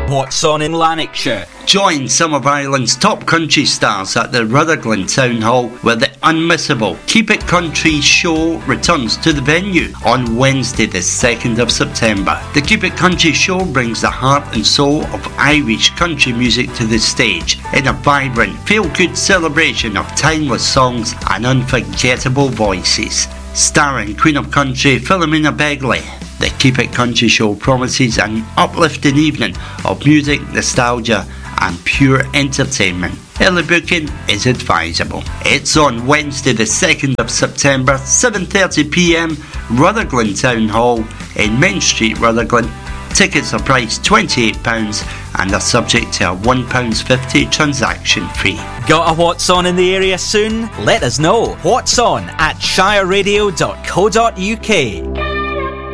What's on in Lanarkshire? Join some of Ireland's top country stars at the Rutherglen Town Hall where the unmissable Keep It Country show returns to the venue on Wednesday the 2nd of September. The Keep It Country show brings the heart and soul of Irish country music to the stage in a vibrant, feel-good celebration of timeless songs and unforgettable voices. Starring Queen of Country Philomena Begley, the Keep It Country show promises an uplifting evening of music, nostalgia and pure entertainment. Early booking is advisable. It's on Wednesday the 2nd of September, 7:30pm, Rutherglen Town Hall in Main Street, Rutherglen. Tickets are priced £28 and are subject to a £1.50 transaction fee. Got a What's On in the area soon? Let us know. What's On at shireradio.co.uk.